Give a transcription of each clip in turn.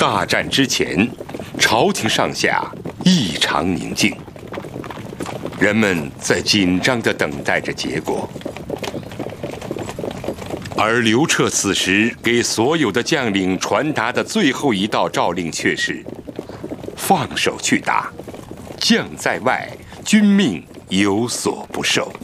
大战之前，朝廷上下异常宁静，人们在紧张地等待着结果。而刘彻此时给所有的将领传达的最后一道诏令却是：放手去打，将在外，君命有所不受。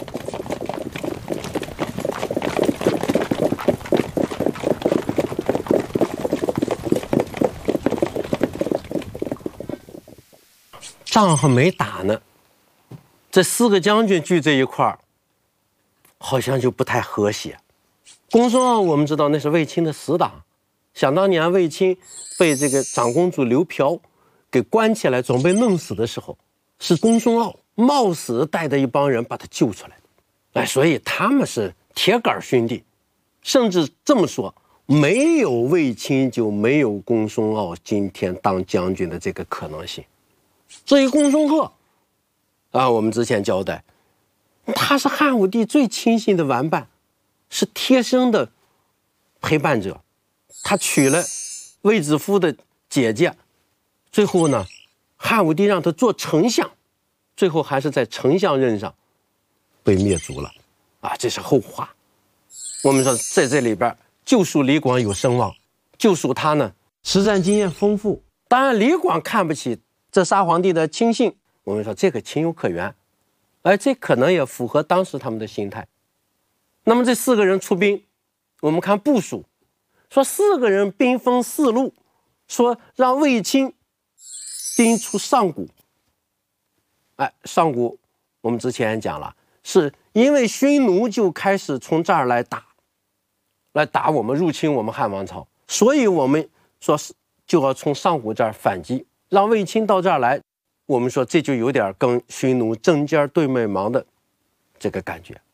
仗还没打呢，这4个将军聚在一块儿，好像就不太和谐。公孙傲我们知道那是卫青的死党，想当年卫青被这个长公主刘嫖给关起来，准备弄死的时候，是公孙傲冒死带着一帮人把他救出来的。所以他们是铁杆兄弟，甚至这么说，没有卫青就没有公孙傲今天当将军的这个可能性。至于公孙贺我们之前交代，他是汉武帝最亲信的玩伴，是贴身的陪伴者。他娶了卫子夫的姐姐，最后呢，汉武帝让他做丞相，最后还是在丞相任上被灭族了这是后话。我们说在这里边，就属李广有声望，就属他呢实战经验丰富。当然李广看不起这沙皇帝的亲信，我们说这个情有可原，而这可能也符合当时他们的心态。那么这4个人出兵，我们看部署，说4个人兵分4路，说让卫青兵出上谷。上谷我们之前讲了，是因为匈奴就开始从这儿来打我们，入侵我们汉王朝，所以我们说是就要从上谷这儿反击，让卫青到这儿来，我们说这就有点跟匈奴针尖对麦芒的这个感觉。